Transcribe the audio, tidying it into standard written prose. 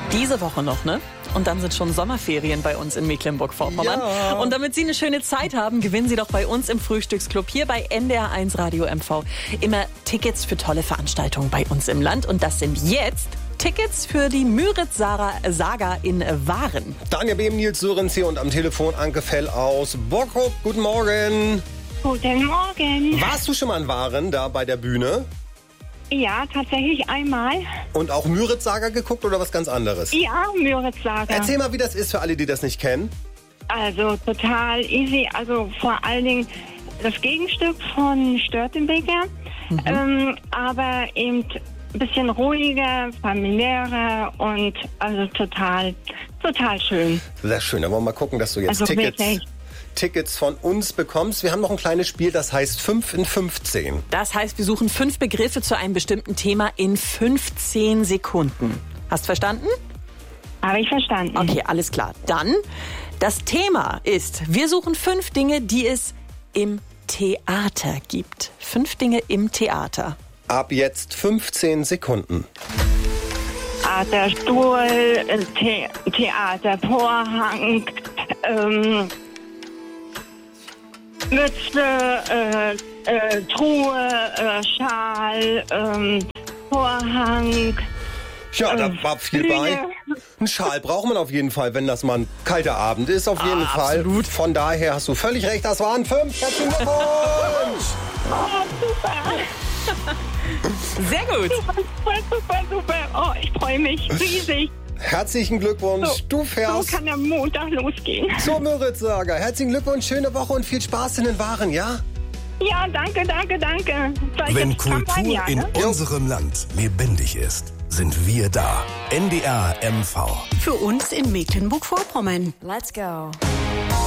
Diese Woche noch, ne? Und dann sind schon Sommerferien bei uns in Mecklenburg-Vorpommern. Ja. Und damit Sie eine schöne Zeit haben, gewinnen Sie doch bei uns im Frühstücksclub hier bei NDR1 Radio MV immer Tickets für tolle Veranstaltungen bei uns im Land. Und das sind jetzt Tickets für die Müritz-Saga in Waren. Daniel Behm, Nils Sörens hier und am Telefon Anke Fell aus Bockup. Guten Morgen. Guten Morgen. Warst du schon mal in Waren, da bei der Bühne? Ja, tatsächlich einmal. Und auch Müritz-Saga geguckt oder was ganz anderes? Ja, Müritz-Saga. Erzähl mal, wie das ist für alle, die das nicht kennen. Also total easy. Also vor allen Dingen das Gegenstück von Störtebeker. Aber eben ein bisschen ruhiger, familiärer und also total schön. Sehr schön. Dann wollen wir mal gucken, dass du jetzt Also wirklich. Tickets von uns bekommst. Wir haben noch ein kleines Spiel, das heißt 5 in 15. Das heißt, wir suchen 5 Begriffe zu einem bestimmten Thema in 15 Sekunden. Hast verstanden? Habe ich verstanden. Okay, alles klar. Dann, das Thema ist, wir suchen 5 Dinge, die es im Theater gibt. 5 Dinge im Theater. Ab jetzt 15 Sekunden. Theaterstuhl, Theatervorhang, Mütze, Truhe, Schal, Vorhang. Ja, da war viel Bühne. bei. Einen Schal braucht man auf jeden Fall, wenn das mal ein kalter Abend ist. Auf jeden Fall. absolut. Von daher hast du völlig recht, das waren 5. Herzlichen Glückwunsch! Oh, super. Sehr gut. Super. Oh, ich freue mich riesig. Herzlichen Glückwunsch. Du So fährst kann der Montag losgehen. zur Müritz-Saga. Herzlichen Glückwunsch, schöne Woche und viel Spaß in den Waren, ja? Ja, danke. Soll ich Wenn jetzt Champagner, Kultur in ne? unserem Land lebendig ist, sind wir da. NDR MV. Für uns in Mecklenburg-Vorpommern. Let's go.